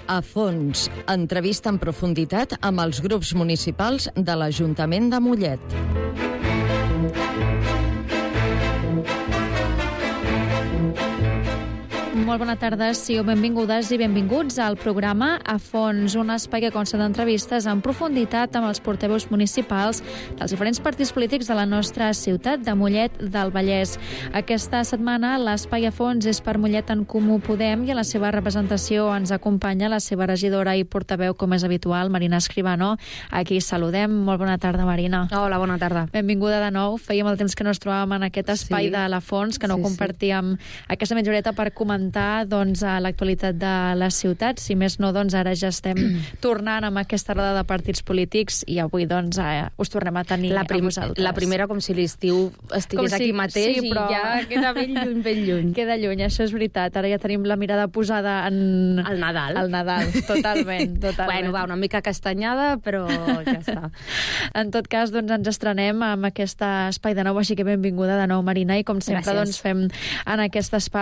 A fons, entrevista en profunditat amb els grups municipals de l'Ajuntament de Mollet. Molt bona tarda, sigueu benvingudes i benvinguts al programa A Fons, un espai que consta d'entrevistes en profunditat amb els portaveus municipals dels diferents partits polítics de la nostra ciutat de Mollet del Vallès. Aquesta setmana l'espai A Fons és per Mollet en Comú Podem i a la seva representació ens acompanya la seva regidora i portaveu, com és habitual, Marina Escribano. Aquí saludem. Molt bona tarda, Marina. Hola, bona tarda. Benvinguda de nou. Fèiem el temps que no ens trobàvem en aquest espai de l'A Fons, que no compartíem aquesta mitja horeta per comentar l'actualitat de la ciutat. Si més no, ara ja estem tornant amb aquesta roda de partits polítics i avui us tornem a tenir a vosaltres. La primera com si l'estiu estigués aquí mateix, sí, però... i ja queda ben lluny. Queda lluny, això és veritat. Ara ja tenim la mirada posada en... El Nadal. El Nadal, totalment. Bueno, va, una mica castanyada, però ja està. En tot cas, ens estrenem amb aquest espai de nou, així que benvinguda de nou, Marina, i com sempre fem en aquest espai